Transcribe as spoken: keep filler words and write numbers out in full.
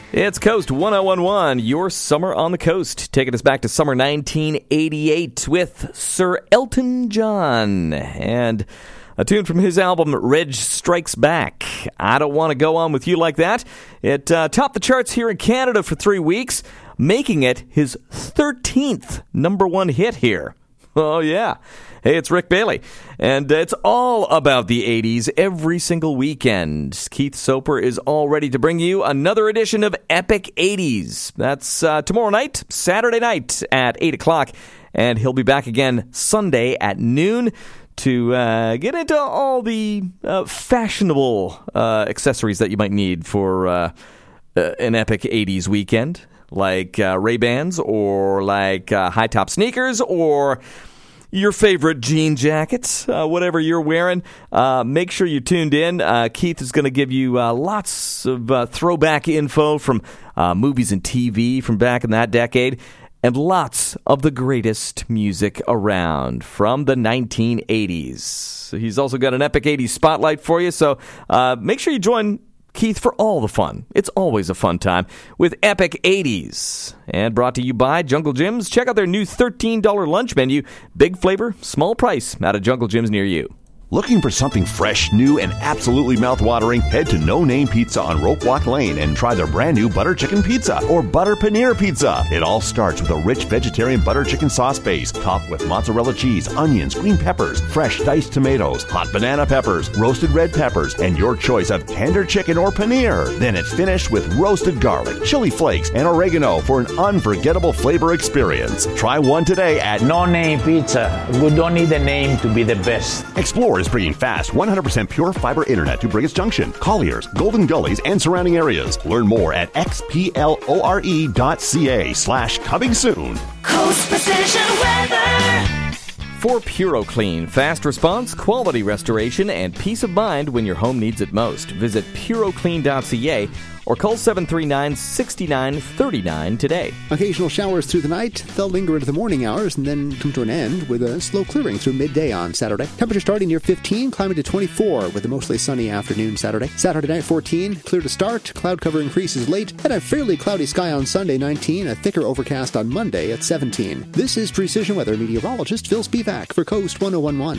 It's Coast one oh one one, your summer on the coast, taking us back to summer nineteen eighty-eight with Sir Elton John and a tune from his album Reg Strikes Back. I Don't Want to Go On With You Like That. It uh, topped the charts here in Canada for three weeks, making it his thirteenth number one hit here. Oh, yeah. Hey, it's Rick Bailey, and it's all about the eighties every single weekend. Keith Soper is all ready to bring you another edition of Epic eighties. That's uh, tomorrow night, Saturday night at eight o'clock, and he'll be back again Sunday at noon to uh, get into all the uh, fashionable uh, accessories that you might need for uh, uh, an Epic eighties weekend, like uh, Ray-Bans or like uh, high-top sneakers or your favorite jean jackets, uh, whatever you're wearing. Uh, make sure you're tuned in. Uh, Keith is going to give you uh, lots of uh, throwback info from uh, movies and T V from back in that decade, and lots of the greatest music around from the nineteen eighties. He's also got an Epic eighties spotlight for you, so uh, make sure you join Keith for all the fun. It's always a fun time with Epic eighties. And brought to you by Jungle Gyms. Check out their new thirteen dollars lunch menu. Big flavor, small price at a Jungle Gyms near you. Looking for something fresh, new, and absolutely mouthwatering? Head to No Name Pizza on Rope Walk Lane and try their brand new butter chicken pizza or butter paneer pizza. It all starts with a rich vegetarian butter chicken sauce base, topped with mozzarella cheese, onions, green peppers, fresh diced tomatoes, hot banana peppers, roasted red peppers, and your choice of tender chicken or paneer. Then it's finished with roasted garlic, chili flakes, and oregano for an unforgettable flavor experience. Try one today at No Name Pizza. We don't need a name to be the best. Explore is bringing fast one hundred percent pure fiber internet to Brigus Junction, Colliers, Golden Gullies, and surrounding areas. Learn more at xplore dot ca slash coming soon. Coast Precision Weather. For PuroClean, fast response, quality restoration, and peace of mind when your home needs it most. Visit puro clean dot c a or call seven three nine, six nine three nine today. Occasional showers through the night. They'll linger into the morning hours and then come to an end with a slow clearing through midday on Saturday. Temperature starting near fifteen, climbing to twenty-four with a mostly sunny afternoon Saturday. Saturday night fourteen, clear to start. Cloud cover increases late. And a fairly cloudy sky on Sunday nineteen. A thicker overcast on Monday at seventeen. This is Precision Weather meteorologist Phil Spivak for Coast one oh one one.